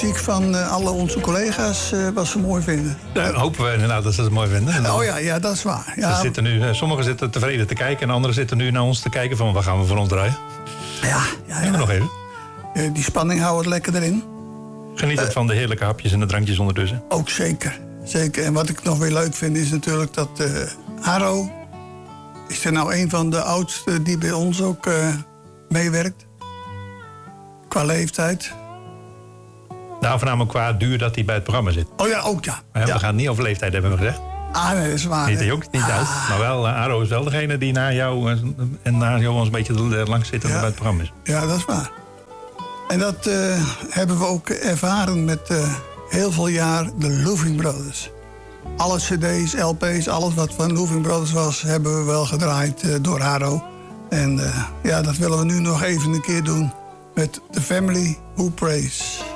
muziek van alle onze collega's wat ze mooi vinden. Ja, hopen we inderdaad dat ze het mooi vinden. Oh ja, dat is waar. Ja. Sommigen zitten tevreden te kijken en anderen zitten nu naar ons te kijken van wat gaan we voor ons draaien. Ja. Nog even. Die spanning houdt het lekker erin. Geniet het van de heerlijke hapjes en de drankjes ondertussen. Ook zeker. En wat ik nog weer leuk vind is natuurlijk dat Aro is er nou een van de oudste die bij ons ook meewerkt. Qua leeftijd. Nou, voornamelijk qua duur dat hij bij het programma zit. Oh ja, ook ja. We gaan het niet over leeftijd, hebben we gezegd. Nee, dat is waar. Niet de jong, niet oud. Maar wel, Aro is wel degene die na jou en na jou ons een beetje langs zit bij het programma is. Ja, dat is waar. En dat hebben we ook ervaren met heel veel jaar de Louving Brothers. Alle cd's, LP's, alles wat van Louving Brothers was, hebben we wel gedraaid door Aro. En dat willen we nu nog even een keer doen met The Family Who Prays.